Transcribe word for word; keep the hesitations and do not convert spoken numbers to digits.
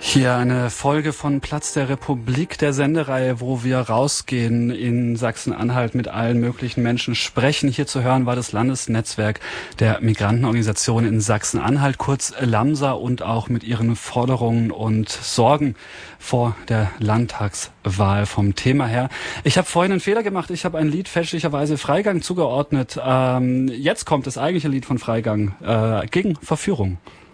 Hier eine Folge von Platz der Republik, der Sendereihe, wo wir rausgehen in Sachsen-Anhalt mit allen möglichen Menschen sprechen. Hier zu hören war das Landesnetzwerk der Migrantenorganisationen in Sachsen-Anhalt, kurz LAMSA, und auch mit ihren Forderungen und Sorgen vor der Landtagswahl vom Thema her. Ich habe vorhin einen Fehler gemacht. Ich habe ein Lied fälschlicherweise Freigang zugeordnet. Ähm, jetzt kommt das eigentliche Lied von Freigang, äh, gegen Verführung.